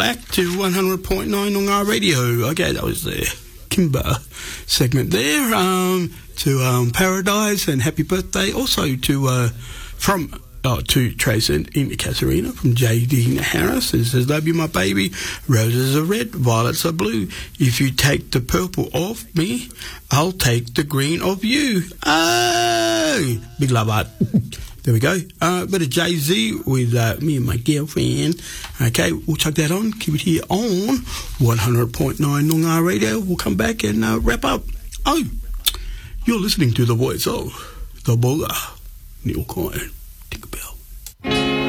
back to 100.9 on our radio. Okay, that was the Kimber segment there. To Paradise and happy birthday. Also to Trace in the Casuarina from J.D. Harris. It says, love you, my baby. Roses are red, violets are blue. If you take the purple off me, I'll take the green of you. Oh, big love art. There we go. Bit of Jay-Z with me and my girlfriend. Okay, we'll chuck that on. Keep it here on 100.9 Noongar Radio. We'll come back and wrap up. Oh, you're listening to the voice of the Booger, Neil Coyne.